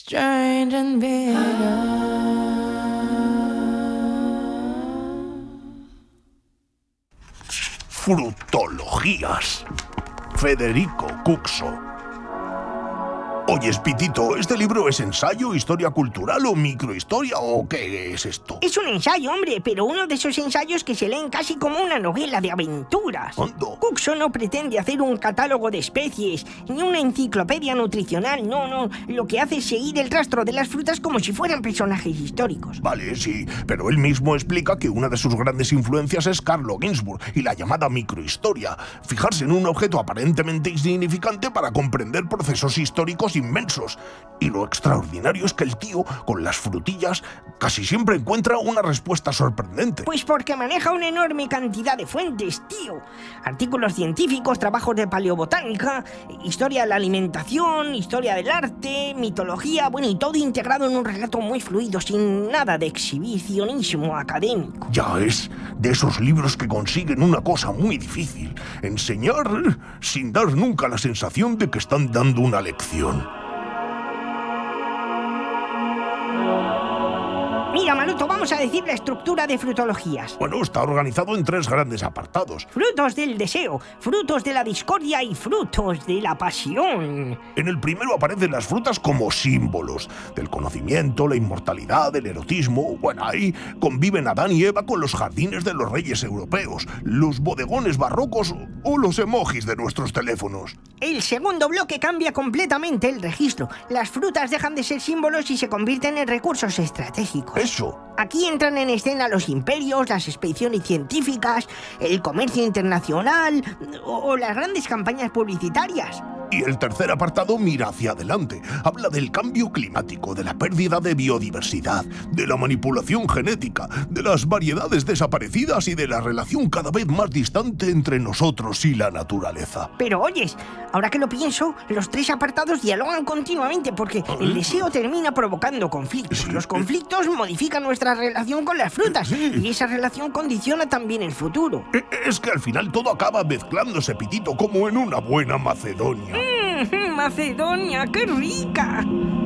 strange and bitter. Frutologías. Federico Cuxo. Oyes, Pitito, ¿este libro es ensayo, historia cultural o microhistoria o qué es esto? Es un ensayo, hombre, pero uno de esos ensayos que se leen casi como una novela de aventuras. ¿Cuándo? Cuxo no pretende hacer un catálogo de especies, ni una enciclopedia nutricional, no. Lo que hace es seguir el rastro de las frutas como si fueran personajes históricos. Vale, sí, pero él mismo explica que una de sus grandes influencias es Carlo Ginzburg y la llamada microhistoria. Fijarse en un objeto aparentemente insignificante para comprender procesos históricos inmensos. Y lo extraordinario es que el tío, con las frutillas, casi siempre encuentra una respuesta sorprendente. Pues porque maneja una enorme cantidad de fuentes, tío. Artículos científicos, trabajos de paleobotánica, historia de la alimentación, historia del arte, mitología, bueno, y todo integrado en un relato muy fluido, sin nada de exhibicionismo académico. Ya es de esos libros que consiguen una cosa muy difícil: enseñar sin dar nunca la sensación de que están dando una lección. Mira, Maroto, vamos a decir la estructura de frutologías. Bueno, está organizado en 3 grandes apartados. Frutos del deseo, frutos de la discordia y frutos de la pasión. En el primero aparecen las frutas como símbolos del conocimiento, la inmortalidad, el erotismo. Bueno, ahí conviven Adán y Eva con los jardines de los reyes europeos, los bodegones barrocos o los emojis de nuestros teléfonos. El segundo bloque cambia completamente el registro. Las frutas dejan de ser símbolos y se convierten en recursos estratégicos. Eso. Aquí entran en escena los imperios, las expediciones científicas, el comercio internacional o las grandes campañas publicitarias. Y el tercer apartado mira hacia adelante. Habla del cambio climático, de la pérdida de biodiversidad, de la manipulación genética, de las variedades desaparecidas y de la relación cada vez más distante entre nosotros y la naturaleza. Pero oyes, ahora que lo pienso, los 3 apartados dialogan continuamente porque el deseo termina provocando conflictos. Sí. Los conflictos modifican nuestra relación con las frutas y esa relación condiciona también el futuro. Es que al final todo acaba mezclándose, Pitito, como en una buena Macedonia. ¡Macedonia, qué rica!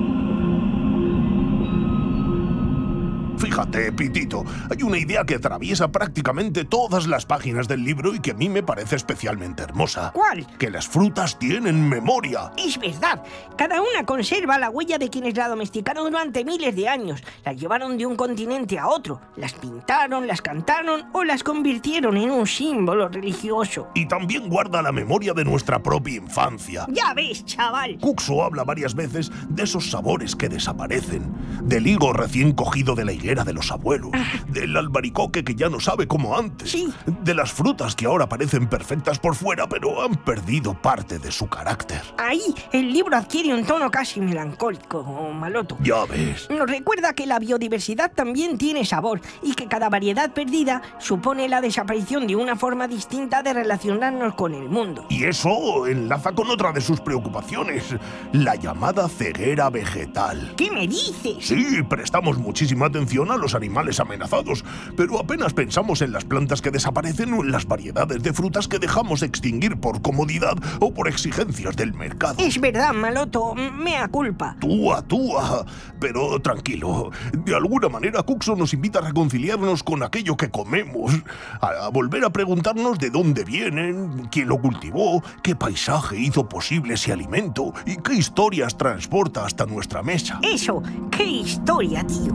Fíjate, Pitito, hay una idea que atraviesa prácticamente todas las páginas del libro y que a mí me parece especialmente hermosa. ¿Cuál? Que las frutas tienen memoria. Es verdad, cada una conserva la huella de quienes la domesticaron durante miles de años. Las llevaron de un continente a otro, las pintaron, las cantaron o las convirtieron en un símbolo religioso. Y también guarda la memoria de nuestra propia infancia. Ya ves, chaval. Cuxo habla varias veces de esos sabores que desaparecen, del higo recién cogido de la higuera de los abuelos, del albaricoque que ya no sabe como antes, Sí. de las frutas que ahora parecen perfectas por fuera pero han perdido parte de su carácter. Ahí el libro adquiere un tono casi melancólico, Maloto. Ya ves. Nos recuerda que la biodiversidad también tiene sabor y que cada variedad perdida supone la desaparición de una forma distinta de relacionarnos con el mundo. Y eso enlaza con otra de sus preocupaciones, la llamada ceguera vegetal. ¿Qué me dices? Sí, prestamos muchísima atención a los animales amenazados, pero apenas pensamos en las plantas que desaparecen o en las variedades de frutas que dejamos extinguir por comodidad o por exigencias del mercado. Es verdad, Maloto, mea culpa. Túa, pero tranquilo. De alguna manera Cuxo nos invita a reconciliarnos con aquello que comemos, a volver a preguntarnos de dónde vienen, quién lo cultivó, qué paisaje hizo posible ese alimento y qué historias transporta hasta nuestra mesa. Eso, qué historia, tío.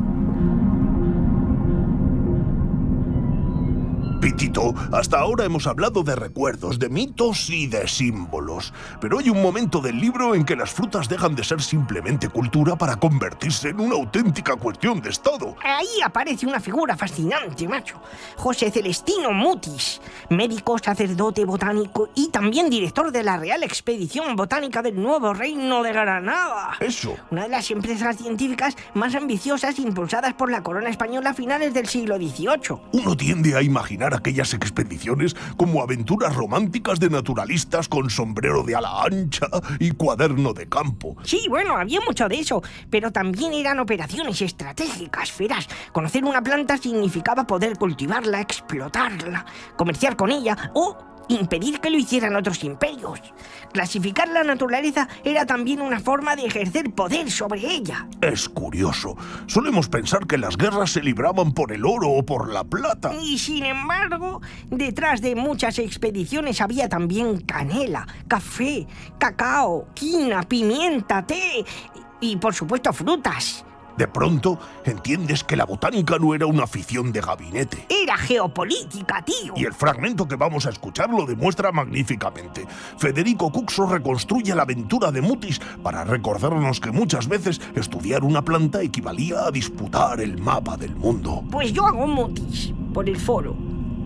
Pitito, hasta ahora hemos hablado de recuerdos, de mitos y de símbolos, pero hay un momento del libro en que las frutas dejan de ser simplemente cultura para convertirse en una auténtica cuestión de Estado. Ahí aparece una figura fascinante, macho. José Celestino Mutis, médico, sacerdote, botánico y también director de la Real Expedición Botánica del Nuevo Reino de Granada. Eso. Una de las empresas científicas más ambiciosas impulsadas por la corona española a finales del siglo XVIII. Uno tiende a imaginar aquellas expediciones como aventuras románticas de naturalistas con sombrero de ala ancha y cuaderno de campo. Sí, bueno, había mucho de eso, pero también eran operaciones estratégicas, verás. Conocer una planta significaba poder cultivarla, explotarla, comerciar con ella o impedir que lo hicieran otros imperios. Clasificar la naturaleza era también una forma de ejercer poder sobre ella. Es curioso. Solemos pensar que las guerras se libraban por el oro o por la plata. Y sin embargo, detrás de muchas expediciones había también canela, café, cacao, quina, pimienta, té y, por supuesto, frutas. De pronto, entiendes que la botánica no era una afición de gabinete. Era geopolítica, tío. Y el fragmento que vamos a escuchar lo demuestra magníficamente. Federico Cuxo reconstruye la aventura de Mutis para recordarnos que muchas veces estudiar una planta equivalía a disputar el mapa del mundo. Pues yo hago Mutis por el foro.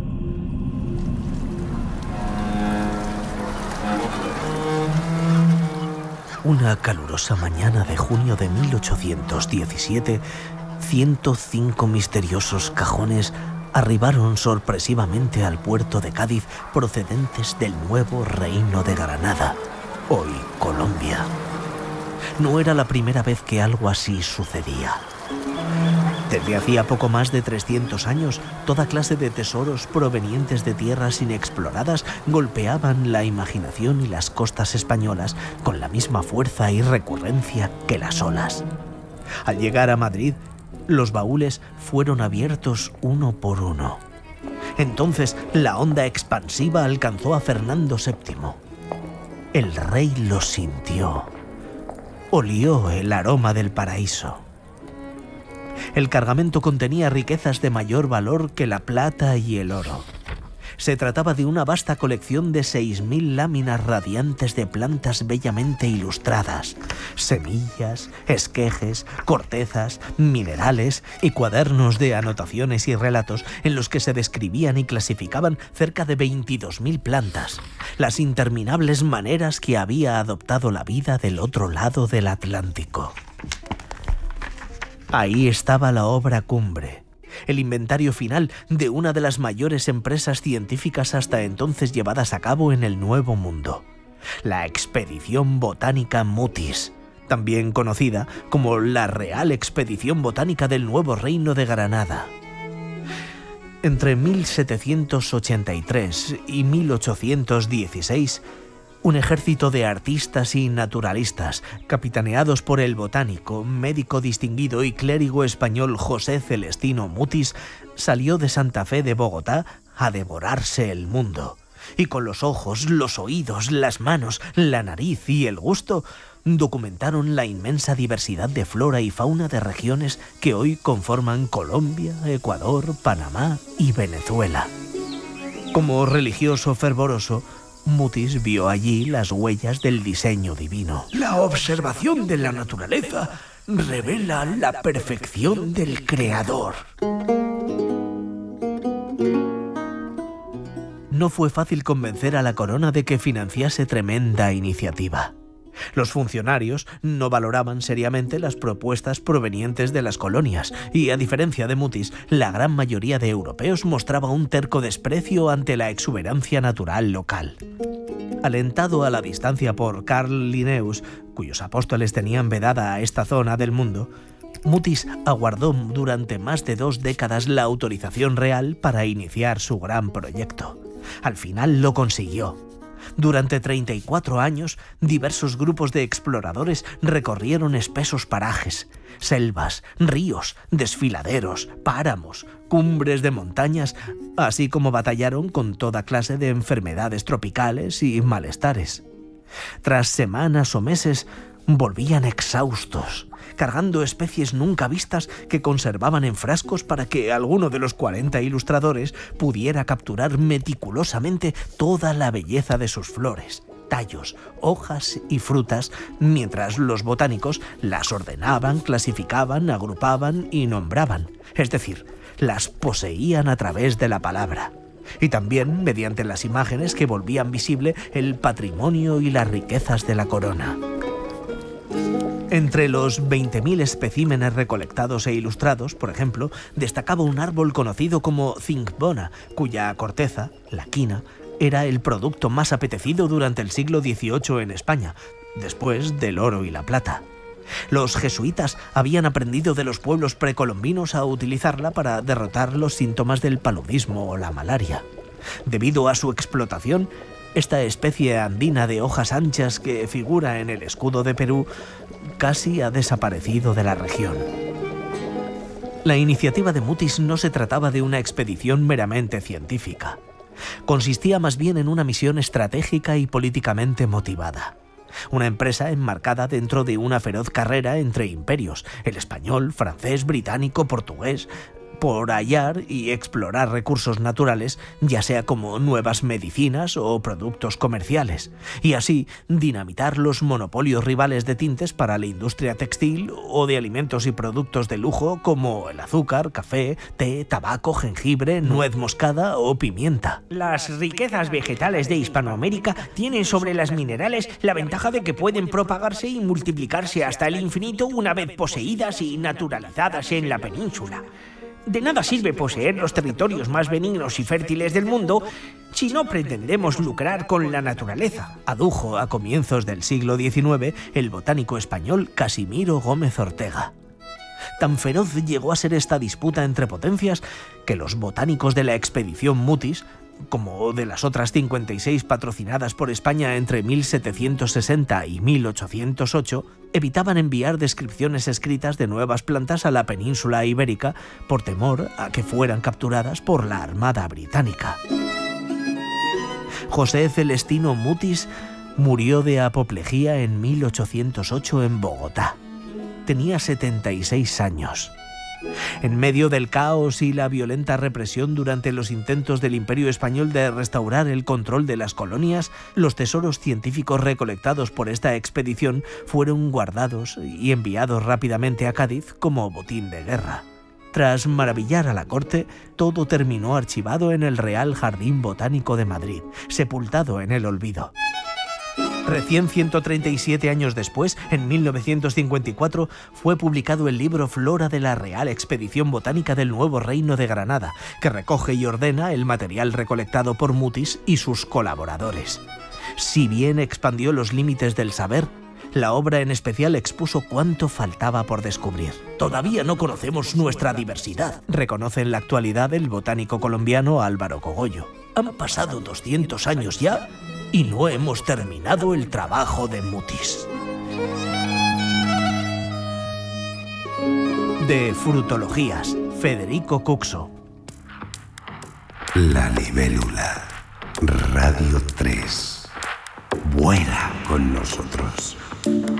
Una calurosa mañana de junio de 1817, 105 misteriosos cajones arribaron sorpresivamente al puerto de Cádiz procedentes del nuevo Reino de Granada, hoy Colombia. No era la primera vez que algo así sucedía. Desde hacía poco más de 300 años, toda clase de tesoros provenientes de tierras inexploradas golpeaban la imaginación y las costas españolas con la misma fuerza y recurrencia que las olas. Al llegar a Madrid, los baúles fueron abiertos uno por uno. Entonces, la onda expansiva alcanzó a Fernando VII. El rey lo sintió. Olió el aroma del paraíso. El cargamento contenía riquezas de mayor valor que la plata y el oro. Se trataba de una vasta colección de 6.000 láminas radiantes de plantas bellamente ilustradas, semillas, esquejes, cortezas, minerales y cuadernos de anotaciones y relatos en los que se describían y clasificaban cerca de 22.000 plantas, las interminables maneras que había adoptado la vida del otro lado del Atlántico. Ahí estaba la obra cumbre, el inventario final de una de las mayores empresas científicas hasta entonces llevadas a cabo en el Nuevo Mundo, la Expedición Botánica Mutis, también conocida como la Real Expedición Botánica del Nuevo Reino de Granada. Entre 1783 y 1816, un ejército de artistas y naturalistas, capitaneados por el botánico, médico distinguido y clérigo español José Celestino Mutis, salió de Santa Fe de Bogotá a devorarse el mundo. Y con los ojos, los oídos, las manos, la nariz y el gusto, documentaron la inmensa diversidad de flora y fauna de regiones que hoy conforman Colombia, Ecuador, Panamá y Venezuela. Como religioso fervoroso, Mutis vio allí las huellas del diseño divino. La observación de la naturaleza revela la perfección del Creador. No fue fácil convencer a la corona de que financiase tremenda iniciativa. Los funcionarios no valoraban seriamente las propuestas provenientes de las colonias y, a diferencia de Mutis, la gran mayoría de europeos mostraba un terco desprecio ante la exuberancia natural local. Alentado a la distancia por Carl Linnaeus, cuyos apóstoles tenían vedada a esta zona del mundo, Mutis aguardó durante más de 2 décadas la autorización real para iniciar su gran proyecto. Al final lo consiguió. Durante 34 años, diversos grupos de exploradores recorrieron espesos parajes, selvas, ríos, desfiladeros, páramos, cumbres de montañas, así como batallaron con toda clase de enfermedades tropicales y malestares. Tras semanas o meses, volvían exhaustos, cargando especies nunca vistas que conservaban en frascos para que alguno de los 40 ilustradores pudiera capturar meticulosamente toda la belleza de sus flores, tallos, hojas y frutas, mientras los botánicos las ordenaban, clasificaban, agrupaban y nombraban, es decir, las poseían a través de la palabra. Y también mediante las imágenes que volvían visible el patrimonio y las riquezas de la corona. Entre los 20.000 especímenes recolectados e ilustrados, por ejemplo, destacaba un árbol conocido como cingbona, cuya corteza, la quina, era el producto más apetecido durante el siglo XVIII en España, después del oro y la plata. Los jesuitas habían aprendido de los pueblos precolombinos a utilizarla para derrotar los síntomas del paludismo o la malaria. Debido a su explotación, esta especie andina de hojas anchas que figura en el escudo de Perú casi ha desaparecido de la región. La iniciativa de Mutis no se trataba de una expedición meramente científica. Consistía más bien en una misión estratégica y políticamente motivada. Una empresa enmarcada dentro de una feroz carrera entre imperios, el español, francés, británico, portugués, por hallar y explorar recursos naturales, ya sea como nuevas medicinas o productos comerciales, y así dinamitar los monopolios rivales de tintes para la industria textil o de alimentos y productos de lujo como el azúcar, café, té, tabaco, jengibre, nuez moscada o pimienta. Las riquezas vegetales de Hispanoamérica tienen sobre las minerales la ventaja de que pueden propagarse y multiplicarse hasta el infinito una vez poseídas y naturalizadas en la península. De nada sirve poseer los territorios más benignos y fértiles del mundo si no pretendemos lucrar con la naturaleza, adujo a comienzos del siglo XIX el botánico español Casimiro Gómez Ortega. Tan feroz llegó a ser esta disputa entre potencias que los botánicos de la expedición Mutis, como de las otras 56 patrocinadas por España entre 1760 y 1808, evitaban enviar descripciones escritas de nuevas plantas a la península ibérica por temor a que fueran capturadas por la Armada británica. José Celestino Mutis murió de apoplejía en 1808 en Bogotá. Tenía 76 años. En medio del caos y la violenta represión durante los intentos del Imperio Español de restaurar el control de las colonias, los tesoros científicos recolectados por esta expedición fueron guardados y enviados rápidamente a Cádiz como botín de guerra. Tras maravillar a la corte, todo terminó archivado en el Real Jardín Botánico de Madrid, sepultado en el olvido. Recién 137 años después, en 1954, fue publicado el libro Flora de la Real Expedición Botánica del Nuevo Reino de Granada, que recoge y ordena el material recolectado por Mutis y sus colaboradores. Si bien expandió los límites del saber, la obra en especial expuso cuánto faltaba por descubrir. Todavía no conocemos nuestra diversidad, reconoce en la actualidad el botánico colombiano Álvaro Cogollo. Han pasado 200 años ya y no hemos terminado el trabajo de Mutis. De Frutologías, Federico Cuxo. La libélula, Radio 3. Vuela con nosotros.